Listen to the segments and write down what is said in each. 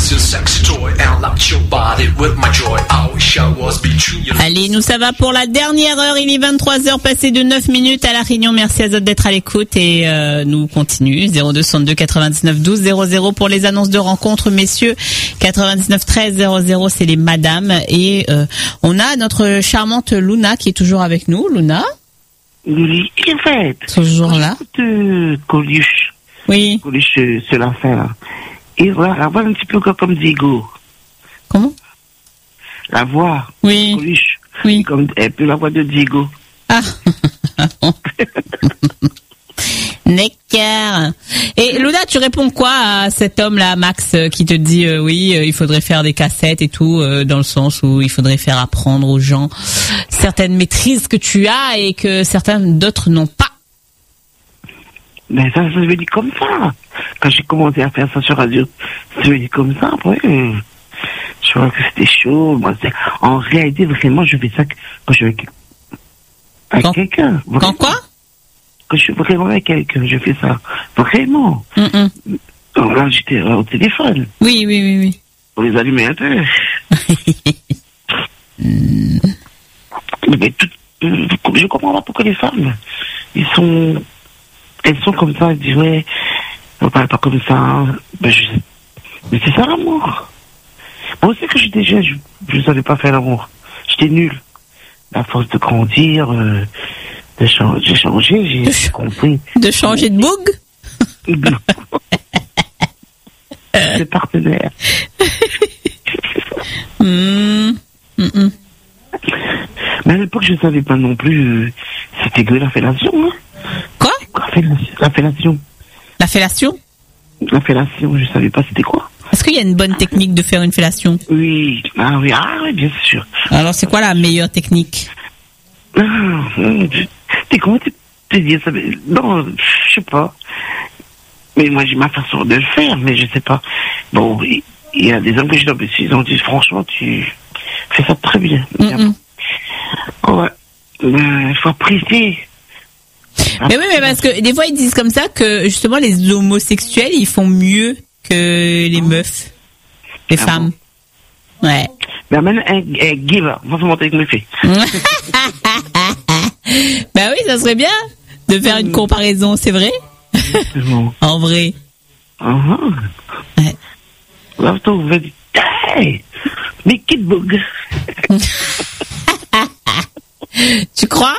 Allez, nous ça va pour la dernière heure. Il est 23h passé de 9 minutes à La Réunion. Merci à Zod d'être à l'écoute et nous continue 0262 99 12 00 pour les annonces de rencontres, messieurs. 99 13 00 c'est les madames et on a notre charmante Luna qui est toujours avec nous. Luna. Oui, en fait. Toujours là. Coluche. Oui. Coluche, c'est la fin là. Et voilà, la voix un petit peu comme Diego. Comment? La voix. Oui. Coluche. Oui. Comme un peu la voix de Diego. Ah. Necker. Et Luna, tu réponds quoi à cet homme-là, Max, qui te dit oui, il faudrait faire des cassettes et tout, dans le sens où il faudrait faire apprendre aux gens certaines maîtrises que tu as et que certains d'autres n'ont pas. Mais ça se veut dire comme ça. Quand j'ai commencé à faire ça sur radio, ça se veut dire comme ça. Après, je vois que c'était chaud. Moi, en réalité, vraiment, je fais ça quand je suis avec quelqu'un. Quand quoi? Quand je suis vraiment avec quelqu'un, je fais ça. Vraiment. Alors là, j'étais au téléphone. Oui. Pour les allumer un peu. Mais je comprends pas pourquoi les femmes, elles sont comme ça, elles disent ouais, on parle pas comme ça. Mais c'est ça l'amour. Moi aussi que j'étais jeune, je savais pas faire l'amour. J'étais nul. À force de grandir, j'ai changé, j'ai compris. De changer de boug? De partenaire. Mais à l'époque, je savais pas non plus, c'était que la fellation, hein. Quoi? La fellation. La fellation? La fellation, je savais pas c'était quoi. Est-ce qu'il y a une bonne technique de faire une fellation? Oui, bien sûr. Alors, c'est quoi la meilleure technique? T'es comment te dire ça? Non, je sais pas. Mais moi, j'ai ma façon de le faire, mais je sais pas. Bon, il y a des hommes que je dois ils ont dit, franchement, tu fais ça très bien. Ouais. Il faut apprécier. Mais oui, mais parce que des fois, ils disent comme ça que, justement, les homosexuels, ils font mieux que les meufs. Les femmes. Bon. Ouais. Mais même un gay, va se monter avec mes filles. Ben oui, ça serait bien de faire une comparaison, c'est vrai? En vrai. Ouais. Là, vous avez dit, hey, mais quel bug. Tu crois?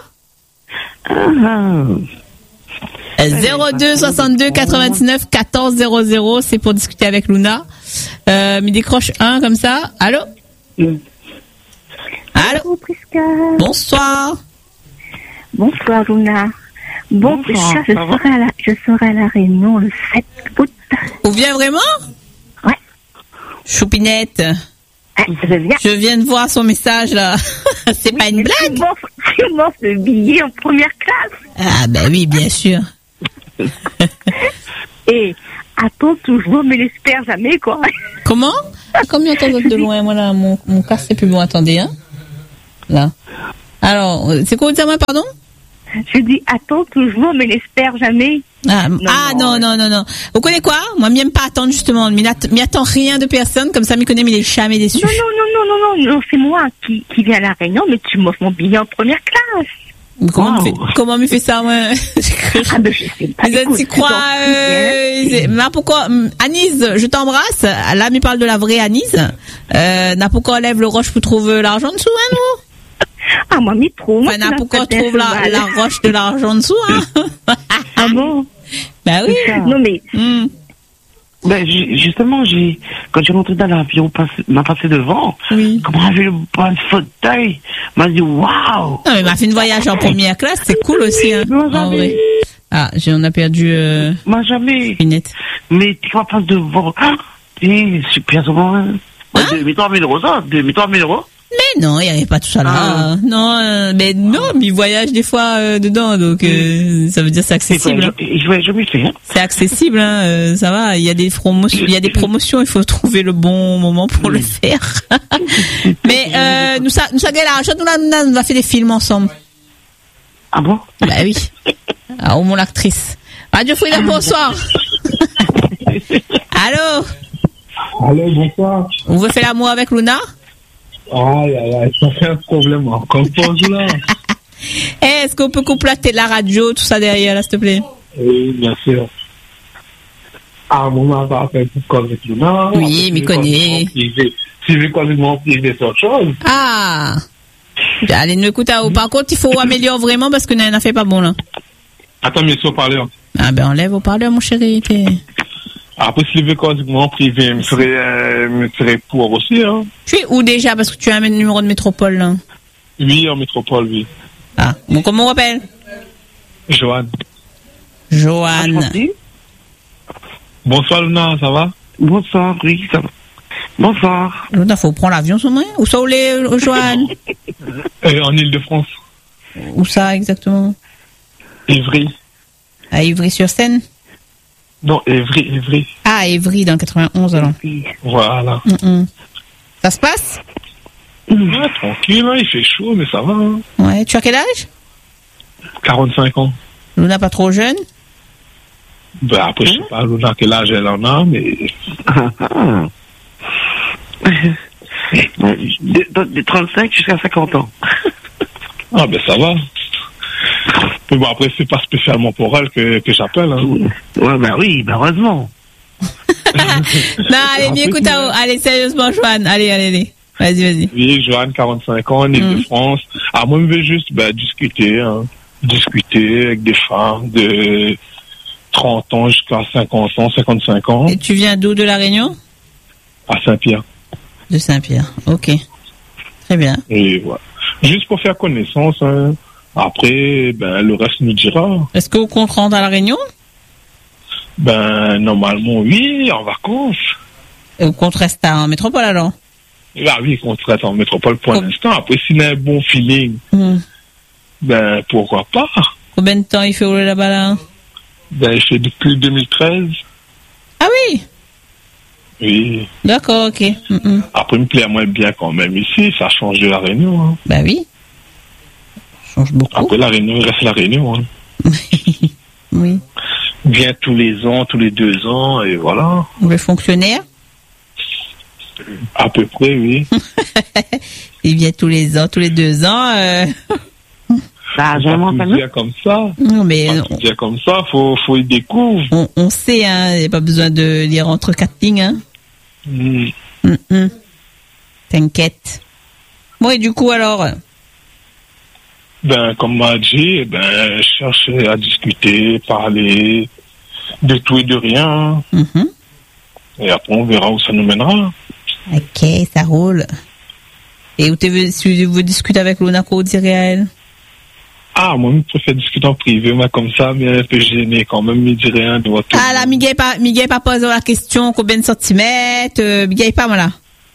02 62 99 14 00, c'est pour discuter avec Luna. Mais décroche un comme ça. Allô? Allô? Prisca. Bonsoir. Bonsoir Luna. Bon, Prisca, je serai à la Réunion le 7 août. Vous venez vraiment? Ouais. Choupinette. Je viens de voir son message là. C'est pas une blague? Tu m'offres le billet en première classe. Ah ben oui, bien sûr. Et attends toujours, mais l'espère jamais, quoi. Comment? Combien t'entends de loin? Moi là, mon casque c'est plus bon. Attendez, hein. Là. Alors, c'est quoi dire moi, pardon? Je dis attends toujours, mais l'espère jamais. Non. Vous connaissez quoi? Moi, m'aime pas attendre justement. M'y attend rien de personne. Comme ça, m'y connaît, mais il est jamais déçu. Non, c'est moi qui viens à la Réunion, mais tu m'offres mon billet en première classe. Comment me fait ça, moi? Je sais pas. Mais tu crois, pourquoi, Anise, je t'embrasse. Là, m'y parle de la vraie Anise. Pourquoi on lève le roche pour trouver l'argent dessous, hein, nous? Ah, moi, m'y trouve. Enfin, pourquoi on trouve la roche de l'argent dessous, hein? Ah bon? Bah oui. Non, mais. Ben, justement, quand j'ai rentré dans l'avion, m'a passé devant. Oui. Comment on a vu le bon fauteuil? M'a dit, waouh! Non, mais m'a fait une voyage en première classe, c'est cool aussi, hein. En vrai. Ah, on a perdu, Moi, jamais. Pinette. Mais tu vas passer devant. Et super souvent, hein. 2 000 €, ça? 2 000 €? Mais non, il n'y avait pas tout ça là. Non, mais il voyage des fois dedans, donc ça veut dire c'est accessible. Je vais jamais faire. Hein. C'est accessible, hein, ça va. Il y a des promotions, il faut trouver le bon moment pour le faire. Mais nous ça l'argent, nous a fait des films ensemble. Ah bon? Bah oui. Au mon actrice. Radio Frida, bonsoir. Allô? Allô, bonsoir. Vous voulez faire l'amour avec Luna? Aïe, aïe, aïe, ça fait un problème encore là. Est-ce qu'on peut compléter la radio, tout ça derrière, là, s'il te plaît? Oui, bien sûr. Ah, mon mari va faire pour avec Luna. Oui, mais connais. Si je connais mon privé, c'est autre chose. Ah! Allez, nous écoute, par contre, il faut améliorer vraiment parce que n'a fait pas bon, là. Attends, mais sur parler. Ah, ben, enlève au parleur, mon chéri. Après, si je veux connaître mon privé, je serais pour aussi, hein. Tu es où déjà? Parce que tu as un numéro de métropole, là. Oui, en métropole, oui. Ah, bon, comment on rappelle? Joanne. Joanne. Bonsoir, Luna, ça va? Bonsoir, oui, ça va. Bonsoir. Luna, faut prendre l'avion, ce moment. Où ça, où les, Joanne? En Ile-de-France. Où ça, exactement? Évry. À Ivry-sur-Seine? Non, Évry. Ah, Évry, dans le 91, alors. Voilà. Ça se passe? Ouais, tranquille, hein, il fait chaud, mais ça va. Hein. Ouais, tu as quel âge? 45 ans. Luna, pas trop jeune? Ben, après, je sais pas, Luna, quel âge elle en a, mais... De 35 jusqu'à 50 ans. Ah, ben, ça va. Mais bon, après, c'est pas spécialement pour elle que j'appelle. Hein. Ouais, ben oui, ben heureusement. Non, allez, bien écoute, allez, sérieusement, Joanne. Allez. Vas-y. Oui, Joanne, 45 ans, en Ile-de-France. Ah, moi, je veux juste discuter, hein. Discuter avec des femmes de 30 ans jusqu'à 50 ans, 55 ans. Et tu viens d'où, de La Réunion? À Saint-Pierre. De Saint-Pierre, ok. Très bien. Et voilà. Juste pour faire connaissance, hein. Après, ben, le reste nous dira. Est-ce que vous comptez rentrer à La Réunion? Ben, normalement, oui, en vacances. Et vous comptez rester en métropole, alors? Ah oui, qu'on reste en métropole pour l'instant. Après, s'il y a un bon feeling, ben, pourquoi pas? Combien de temps il fait rouler là-bas, là? Ben, je fais depuis 2013. Ah oui? Oui. D'accord, ok. Après, il me plaît moins bien quand même ici. Ça change de La Réunion. Hein. Ben oui. Ça change beaucoup. Après, La Réunion, il reste La Réunion. Hein. Oui. Vient tous les ans, tous les 2 ans, et voilà. Le fonctionnaire? À peu près, oui. Il vient tous les ans, tous les 2 ans. Ça a jamais entendu. Dire comme ça. Non, mais dire comme ça, faut y découvrir. On sait, hein. Il n'y a pas besoin de lire entre 4 lignes, hein. T'inquiète. Bon, et du coup, alors? Ben, comme m'a dit, ben, chercher à discuter, parler de tout et de rien. Et après, on verra où ça nous mènera. Ok, ça roule. Et où si vous discutez avec Luna, quoi vous direz à elle? Ah, moi, je préfère discuter en privé, moi, comme ça, mais un peu gêné quand même, il dit rien de votre. Ah, là, Miguel pas posé la question, combien de centimètres, Miguel pas, moi, là.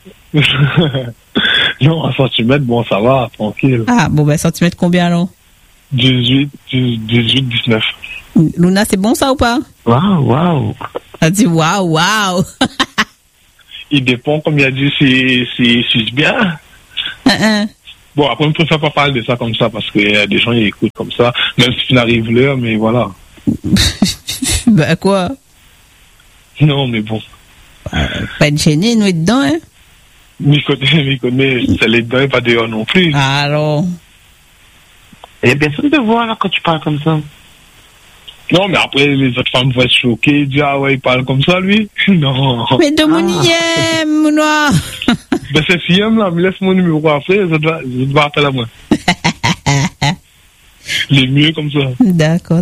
Non, 1 centimètre, bon, ça va, tranquille. Ah, bon, ben, centimètres combien, alors? 18, 19. Luna, c'est bon, ça, ou pas? Waouh. Elle dit waouh. Il dépend, comme il a dit, si c'est bien. Bon, après, on ne préfère pas parler de ça comme ça, parce qu'il y a des gens qui écoutent comme ça, même s'il arrive l'heure, mais voilà. Ben, quoi? Non, mais bon. Pas de gêné, nous, dedans, hein? M'y connaît, c'est les dedans et pas dehors non plus. Alors? Il n'y a personne de voir, là, quand tu parles comme ça. Non, mais après, les autres femmes vont être choquées, dire, ah ouais, il parle comme ça, lui. Non. Mais de mon IM, mon noir. Ben, c'est FIM, là, mais laisse mon numéro après, je dois appeler à moi. Les mieux comme ça. D'accord.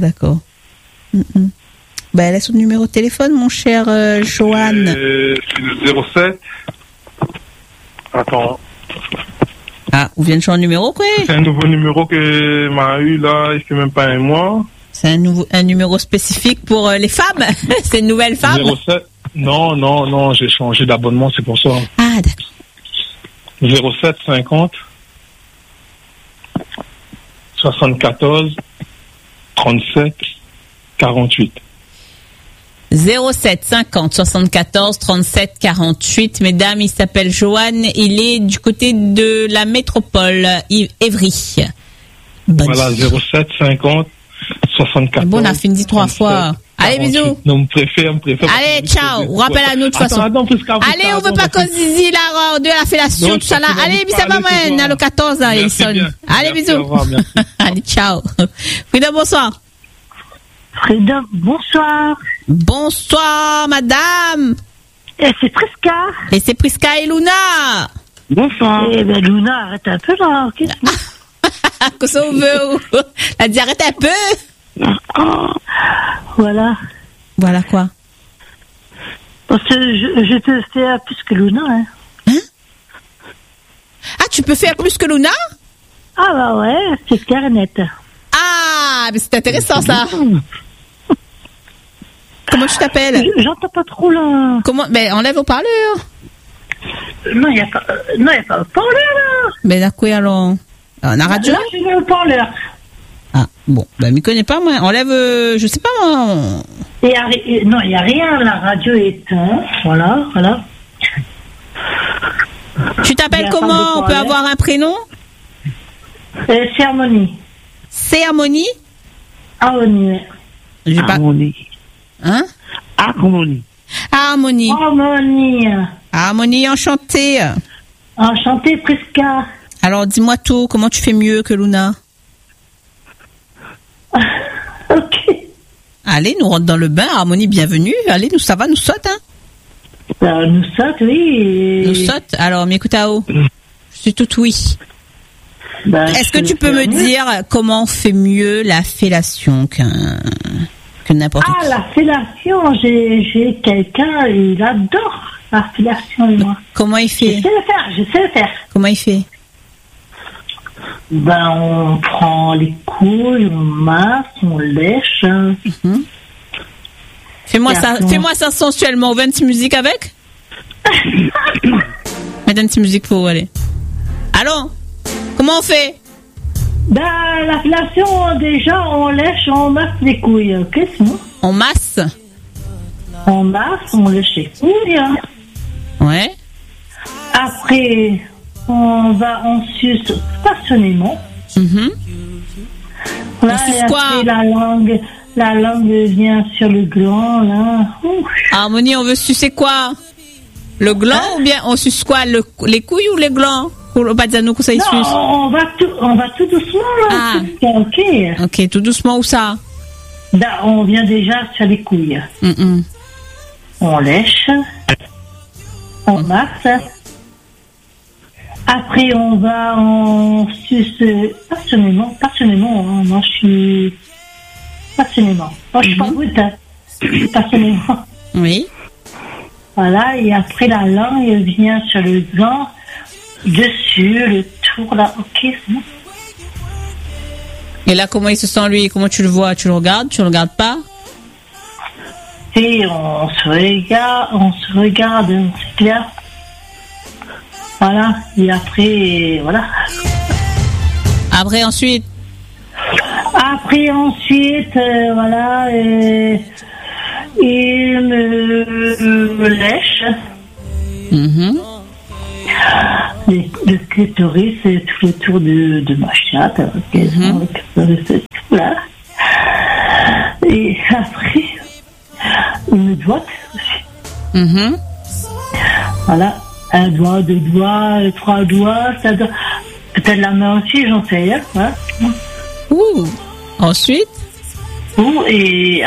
Ben, laisse ton numéro de téléphone, mon cher Joanne. C'est le 07. Attends. Ah, vous venez de changer de numéro, quoi? C'est un nouveau numéro que m'a eu, là, il fait même pas un mois. C'est un numéro spécifique pour les femmes? C'est une nouvelle femme? 07. Non, j'ai changé d'abonnement, c'est pour ça. Ah, d'accord. 07 50 74 37 48. 07 50 74 37 48. Mesdames, il s'appelle Joanne. Il est du côté de la métropole, Évry. Voilà, 07 50 74. Bon, on a fini 3 fois. Allez, bisous. Non, on préfère. Allez, ciao. On rappelle à nous de toute façon. Allez, on veut pas qu'on Zizi là, de la fellation, tout ça là. Allez, bisous, maman, à le 14, il sonne. Allez, bisous. Allez, ciao. Frida, bonsoir. Frida, bonsoir. Bonsoir, madame. Et c'est Prisca. Et c'est Prisca et Luna. Bonsoir. Eh ben, Luna, arrête un peu là. Qu'est-ce qu'on veut? Elle dit arrête un peu. Voilà. Voilà quoi? Parce que je te fais plus que Luna, hein. Ah, tu peux faire plus que Luna? Ah bah ouais, c'est clair et net. Ah, mais c'est intéressant ça. Comment tu t'appelles? J'entends pas trop là. Comment? Mais enlève au parleur. Non, il n'y a pas au parleur là. Mais là quoi alors? On a radio? Là, je mets au parleur. Ah, bon, bah, m'y connais pas, moi. Enlève, je sais pas, moi. Non, il n'y a rien, la radio est éteinte. Voilà. Tu t'appelles comment? On peut avoir un prénom? C'est Harmonie. C'est Harmonie? Harmonie. Harmonie. Hein? Harmonie. Harmonie. Harmonie. Harmonie, enchantée. Enchantée, Prisca. Alors, dis-moi tout, comment tu fais mieux que Luna? Ok. Allez, nous rentre dans le bain. Harmonie, bienvenue. Allez, nous, ça va, nous saute, hein? Nous saute, oui. Nous saute. Alors, m'écoute-ao. Je suis toute oui. Est-ce que tu peux me dire comment on fait mieux la fellation que n'importe qui? Ah, la fellation, j'ai quelqu'un, il adore la fellation, moi. Comment il fait? Je sais le faire. Comment il fait? On prend les couilles, on masse, on lèche. Mm-hmm. Fais-moi ça sensuellement. On veut une petite musique avec? Mets une petite musique pour aller. Allô? Comment on fait? La fellation, déjà, on lèche, on masse les couilles, ok, sinon? On masse? On masse, on lèche les couilles. Ouais. Après, on suce passionnément. Mm-hmm. Là, on suce quoi? La langue vient sur le gland, là. Ouf. Harmonie, on veut sucer quoi? Le gland ou bien on suce quoi? Les couilles ou les glands? Pour pas dire nous que ça y suce. On va tout doucement, là. Ah. Ok, tout doucement, où ça? On vient déjà sur les couilles. Mm-mm. On lèche. On masse. Après, on suce passionnément. Moi, je suis passionnément. Moi, je suis pas brute, hein. Passionnément. Oui. Voilà, et après, la langue vient sur le gland, dessus, le tour, là. Ok, c'est bon. Et là, comment il se sent, lui? Comment tu le vois? Tu le regardes? Tu le regardes pas? Et on se regarde, c'est clair. Voilà, et après, voilà. Après, ensuite, voilà, il me lèche. Mm-hmm. Le clitoris, c'est tout le tour de ma chatte. Okay, mm-hmm. Voilà. Et après, il me doigte aussi. Mm-hmm. Voilà. Un doigt, 2 doigts, 3 doigts, peut-être la main aussi, j'en sais rien. Voilà. Ouh. Ensuite? Et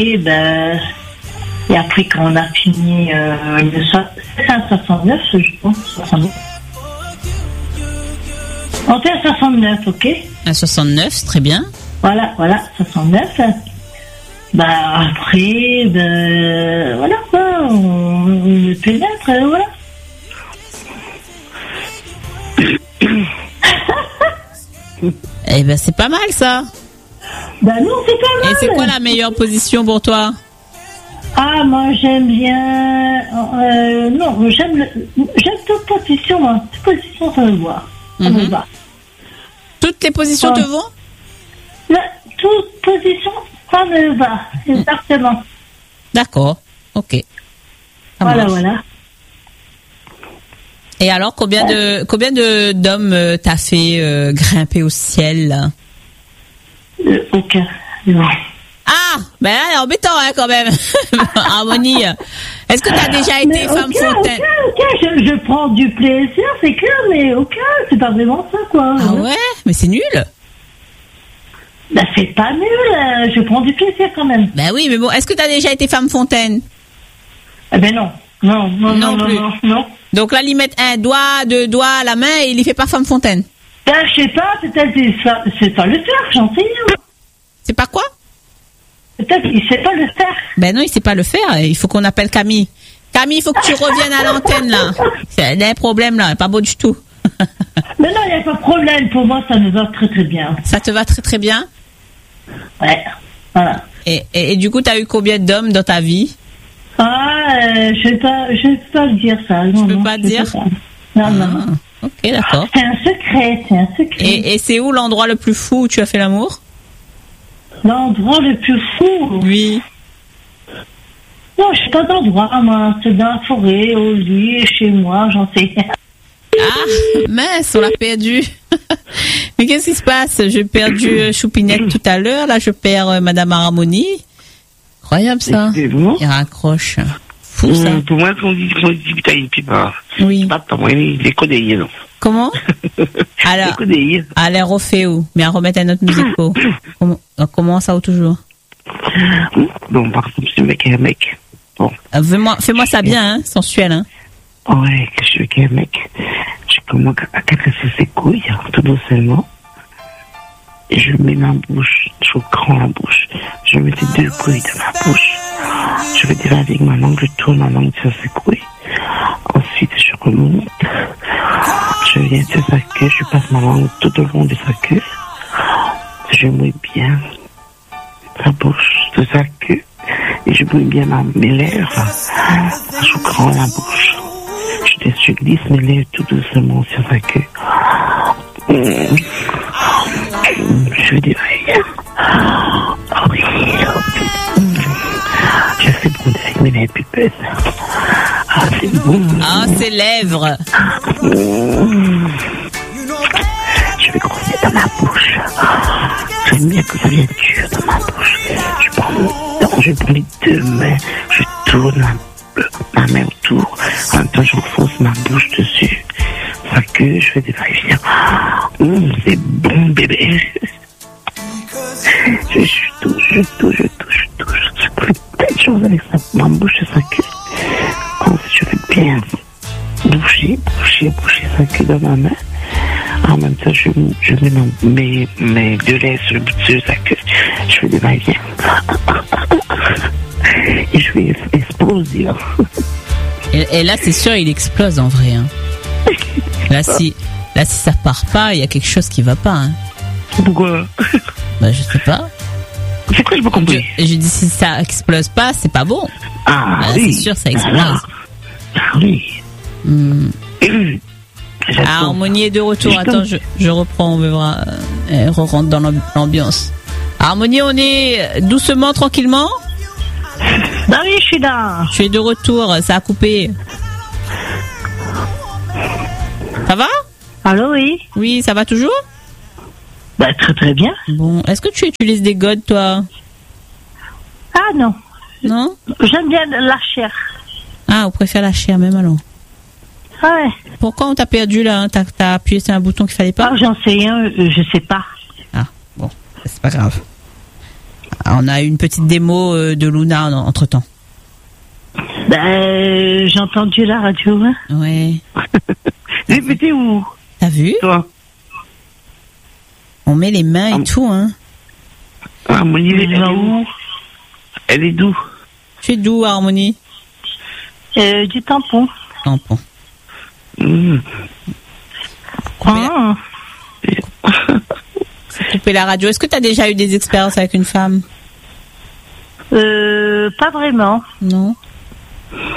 après, quand on a fini c'est un 69, je pense, 69. On fait un 69, ok? Un 69, c'est très bien. Voilà, 69. Après, voilà, quoi, on le pénètre, voilà. Eh ben, c'est pas mal, ça. Non, c'est pas mal. Et c'est quoi la meilleure position pour toi? Ah, moi, j'aime bien... non, j'aime toute position, moi. Toute position, ça me va. Ça me va. Toutes les positions te vont? Toute position, ça me va. Exactement. D'accord. Ok. Voilà. Et alors, combien d'hommes t'as fait grimper au ciel, là? Aucun. Non. Ah, Ah, ben là, c'est embêtant, hein, quand même. Harmonie. Est-ce que t'as déjà été femme fontaine? Ok, je prends du plaisir, c'est clair, mais ok, c'est pas vraiment ça, quoi. Ah ouais? Mais c'est nul. Bah, c'est pas nul, je prends du plaisir quand même. Ben oui, mais bon, est-ce que t'as déjà été femme fontaine? Eh ben non. Non. Donc là, il met un doigt, 2 doigts à la main et il y fait pas femme fontaine. Ben, je sais pas, peut-être c'est pas le faire, j'en sais rien. C'est pas quoi? Peut-être il sait pas le faire. Ben non, il sait pas le faire. Il faut qu'on appelle Camille. Camille, il faut que tu reviennes à l'antenne, là. Il y a un problème, là. Pas beau du tout. Mais non, il n'y a pas de problème. Pour moi, ça me va très, très bien. Ça te va très, très bien? Ouais. Voilà. Et du coup, t'as eu combien d'hommes dans ta vie? Je vais pas le dire, ça. Non, tu peux pas le dire? Non. Ok, d'accord. C'est un secret. Et c'est où l'endroit le plus fou où tu as fait l'amour? L'endroit le plus fou? Oui. Non, je sais pas d'endroit, moi. C'est dans la forêt, au lit, chez moi, j'en sais rien. Ah, mince, on l'a perdu. Mais qu'est-ce qui se passe? J'ai perdu Choupinette tout à l'heure, là je perds Madame Harmonie. Incroyable ça. Il raccroche. Fou ça. Pour moi, quand on dit que t'as une pipe, oui. Pas pour moi, il est codé, non. Comment? Alors, elle refait où? Mais à remettre un autre musico. Comment ça ou toujours? Bon, par exemple, c'est un mec. Bon. Fais-moi ça bien, hein, sensuel, hein. Ouais, que je suis avec un mec. Je commence à caresser ses couilles, tout doucement. Et je mets ma bouche, je prends la bouche. Je mets ces 2 couilles dans ma bouche. Je vais dire avec ma langue, je tourne ma langue sur ses couilles. Ensuite, je remonte. Je viens sur sa queue, je passe ma langue tout au long de sa queue. Je mouille bien sa bouche de sa queue. Et je mouille bien mes lèvres. Je prends la bouche. Je glisse mes lèvres tout doucement sur sa queue. Je dis oh oui. Je fais bronzer avec mes lèvres pupeuses. Ah, c'est bon. Ah, ses lèvres. Je vais grossir dans ma bouche. J'aime bien que ça vienne dur dans ma bouche. Je prends mon temps, je prends les 2 mains, je tourne ma main autour. En même temps, je renfonce ma bouche dessus. Sa queue, je fais des va-et-vient. C'est bon, bébé. Je touche. Je fais plein de choses avec ma bouche et sa queue. Ensuite, je fais bien boucher sa queue dans ma main. En même temps, je mets mes 2 lèvres sur le bout de sa queue. Je fais des va-et-vient. Et je vais exploser. Et là, c'est sûr, il explose en vrai. Hein. Là, si ça part pas, il y a quelque chose qui va pas. Hein. Pourquoi? Bah, je sais pas. C'est quoi, je me comprends? Je dis, si ça explose pas, c'est pas bon. Ah, bah, oui. C'est sûr, ça explose. Ah, oui. Harmonie est de retour. Attends, je reprends, on verra. Re-rentre dans l'ambiance. Harmonie, on est doucement, tranquillement? Bah oui, je suis là. Je suis de retour, ça a coupé. Ça va? Allô, oui. Oui, ça va toujours? Bah, très très bien. Bon, est-ce que tu utilises des godes, toi? Ah non. Non? J'aime bien la chair. Ah, on préfère la chair même alors? Ouais. Pourquoi on t'a perdu là? T'as appuyé sur un bouton qu'il fallait pas? Ah, j'en sais rien, je sais pas. Ah, bon, c'est pas grave. On a eu une petite démo de Luna entre temps. J'ai entendu la radio. Hein. Ouais. Répétez où? T'as vu? Toi. On met les mains et tout, hein. Harmonie, elle est où? Elle est d'où? Tu es d'où, Harmonie? Du tampon. Tampon. Couper la radio. Est-ce que tu as déjà eu des expériences avec une femme? Pas vraiment. Non.